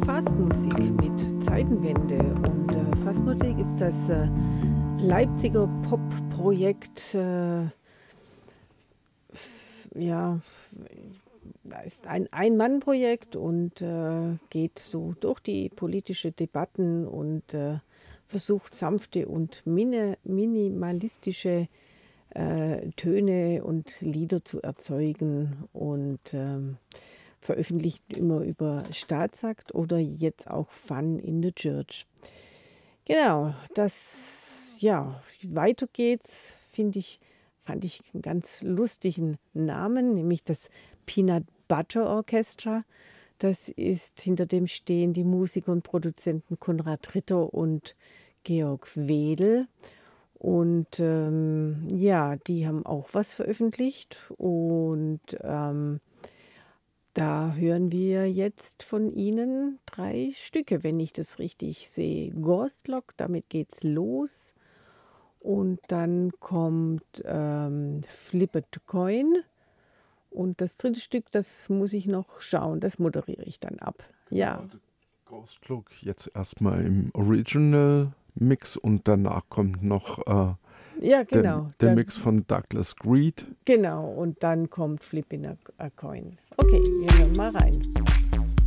Fastmusik mit Zeitenwende. Und Fastmusik ist das Leipziger Pop-Projekt. Ja, da ist ein Ein-Mann-Projekt und geht so durch die politische Debatten und versucht sanfte und minimalistische Töne und Lieder zu erzeugen und veröffentlicht immer über Staatsakt oder jetzt auch Fun in the Church. Genau, weiter geht's, fand ich einen ganz lustigen Namen, nämlich das Peanut Butter Orchestra. Das ist, hinter dem stehen die Musiker und Produzenten Konrad Ritter und Georg Wedel. Und die haben auch was veröffentlicht und da hören wir jetzt von ihnen 3 Stücke, wenn ich das richtig sehe. Ghostlock, damit geht's los. Und dann kommt Flipped Coin. Und das 3. Stück, das muss ich noch schauen, das moderiere ich dann ab. Genau, Ja. also Ghostlock jetzt erstmal im Original Mix und danach kommt noch Ja, genau. der Mix von Douglas Greed. Genau, und dann kommt Flipping a Coin. Okay, wir hören mal rein.